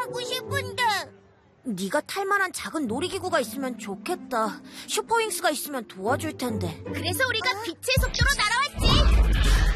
타고 싶은데. 네가 탈 만한 작은 놀이기구가 있으면 좋겠다. 슈퍼윙스가 있으면 도와줄 텐데. 그래서 우리가 빛의 속도로 날아왔지.